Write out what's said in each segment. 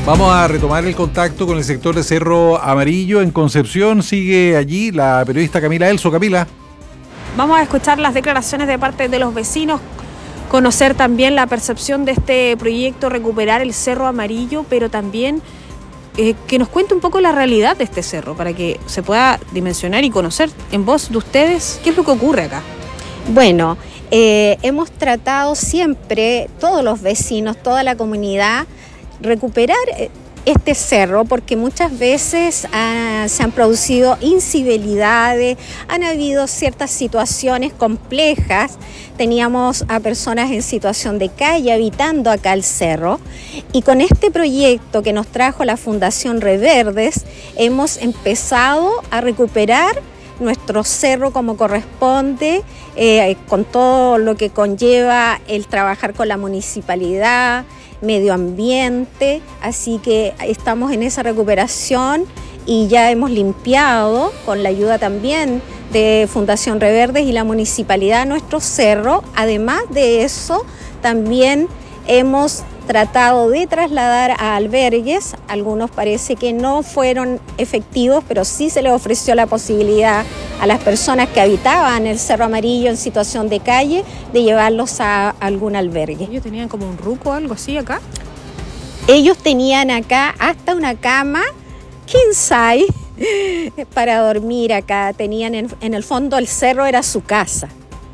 Vamos a retomar el contacto con el sector de Cerro Amarillo. En Concepción sigue allí la periodista Camila Elso. Camila. Vamos a escuchar las declaraciones de parte de los vecinos, conocer también la percepción de este proyecto, recuperar el Cerro Amarillo, pero también que nos cuente un poco la realidad de este cerro, para que se pueda dimensionar y conocer en voz de ustedes qué es lo que ocurre acá. Bueno, hemos tratado siempre, todos los vecinos, toda la comunidad, recuperar este cerro, porque muchas veces se han producido incivilidades, han habido ciertas situaciones complejas. Teníamos a personas en situación de calle habitando acá el cerro, y con este proyecto que nos trajo la Fundación Reverdes hemos empezado a recuperar nuestro cerro como corresponde, con todo lo que conlleva el trabajar con la municipalidad, medio ambiente, así que estamos en esa recuperación y ya hemos limpiado, con la ayuda también de Fundación Reverdes y la municipalidad, nuestro cerro. Además de eso, también hemos tratado de trasladar a albergues. Algunos parece que no fueron efectivos, pero sí se les ofreció la posibilidad a las personas que habitaban el Cerro Amarillo en situación de calle de llevarlos a algún albergue. ¿Ellos tenían como un ruco o algo así acá? Ellos tenían acá hasta una cama king size para dormir acá. Tenían en el fondo el cerro era su casa.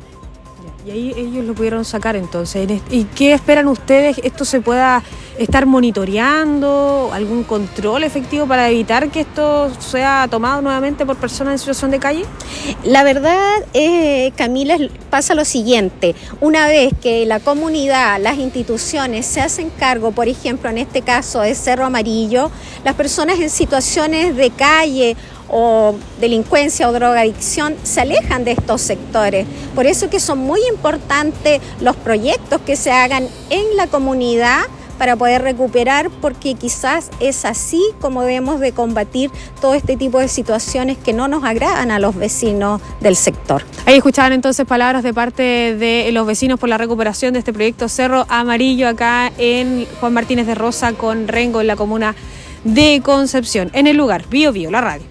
Y ahí ellos lo pudieron sacar entonces. ¿Y qué esperan ustedes? ¿Esto se pueda estar monitoreando? ¿Algún control efectivo para evitar que esto sea tomado nuevamente por personas en situación de calle? La verdad, Camila, pasa lo siguiente. Una vez que la comunidad, las instituciones se hacen cargo, por ejemplo, en este caso de Cerro Amarillo, las personas en situaciones de calle o delincuencia o drogadicción se alejan de estos sectores. Por eso que son muy importantes los proyectos que se hagan en la comunidad para poder recuperar, porque quizás es así como debemos de combatir todo este tipo de situaciones que no nos agradan a los vecinos del sector. Ahí escuchaban entonces palabras de parte de los vecinos por la recuperación de este proyecto Cerro Amarillo acá en Juan Martínez de Rosa con Rengo, en la comuna de Concepción. En el lugar, Bío Bío, la radio.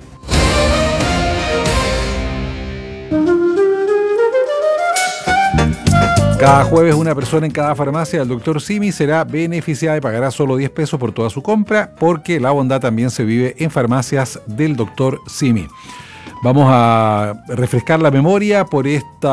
Cada jueves una persona en cada farmacia del Dr. Simi será beneficiada y pagará solo 10 pesos por toda su compra, porque la bondad también se vive en farmacias del Dr. Simi. Vamos a refrescar la memoria por esta